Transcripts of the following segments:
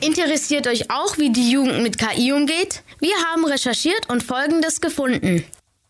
Interessiert euch auch, wie die Jugend mit KI umgeht? Wir haben recherchiert und Folgendes gefunden.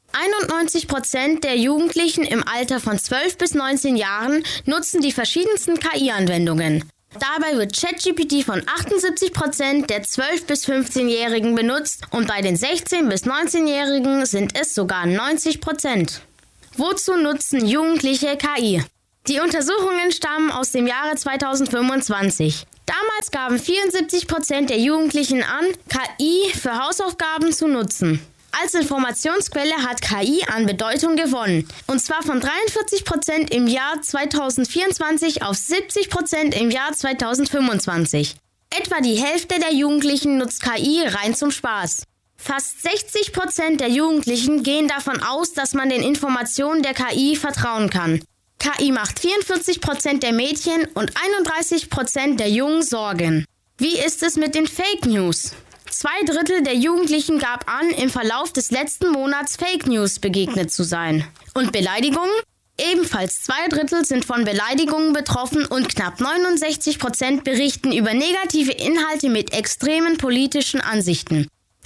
91% der Jugendlichen im Alter von 12 bis 19 Jahren nutzen die verschiedensten KI-Anwendungen. Dabei wird ChatGPT von 78% der 12- bis 15-Jährigen benutzt und bei den 16- bis 19-Jährigen sind es sogar 90%. Wozu nutzen Jugendliche KI? Die Untersuchungen stammen aus dem Jahre 2025. Damals gaben 74% der Jugendlichen an, KI für Hausaufgaben zu nutzen. Als Informationsquelle hat KI an Bedeutung gewonnen, und zwar von 43% im Jahr 2024 auf 70% im Jahr 2025. Etwa die Hälfte der Jugendlichen nutzt KI rein zum Spaß. Fast 60% der Jugendlichen gehen davon aus, dass man den Informationen der KI vertrauen kann. KI macht 44% der Mädchen und 31% der Jungen Sorgen. Wie ist es mit den Fake News? 2/3 der Jugendlichen gab an, im Verlauf des letzten Monats Fake News begegnet zu sein. Und Beleidigungen? Ebenfalls 2/3 sind von Beleidigungen betroffen und knapp 69% berichten über negative Inhalte mit extremen politischen Ansichten.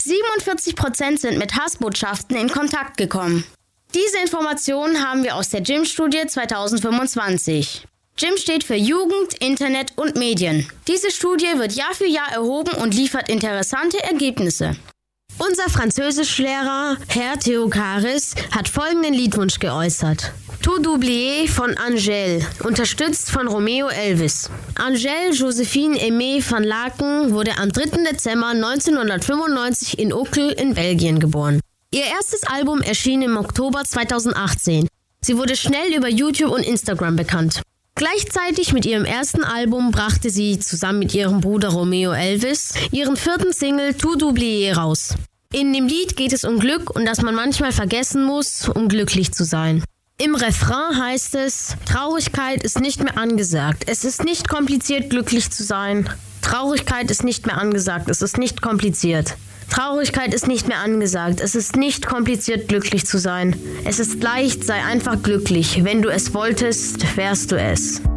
47% sind mit Hassbotschaften in Kontakt gekommen. Diese Informationen haben wir aus der JIM-Studie 2025. JIM steht für Jugend, Internet und Medien. Diese Studie wird Jahr für Jahr erhoben und liefert interessante Ergebnisse. Unser Französischlehrer, Herr Theokaris, hat folgenden Liedwunsch geäußert. Tout oublié von Angèle, unterstützt von Romeo Elvis. Angèle Josephine Aimée van Laken wurde am 3. Dezember 1995 in Uccle in Belgien geboren. Ihr erstes Album erschien im Oktober 2018. Sie wurde schnell über YouTube und Instagram bekannt. Gleichzeitig mit ihrem ersten Album brachte sie zusammen mit ihrem Bruder Romeo Elvis ihren 4. Single Tout oublié raus. In dem Lied geht es um Glück und dass man manchmal vergessen muss, um glücklich zu sein. Im Refrain heißt es, Traurigkeit ist nicht mehr angesagt. Es ist nicht kompliziert, glücklich zu sein. Traurigkeit ist nicht mehr angesagt. Es ist nicht kompliziert. Traurigkeit ist nicht mehr angesagt. Es ist nicht kompliziert, glücklich zu sein. Es ist leicht, sei einfach glücklich. Wenn du es wolltest, wärst du es.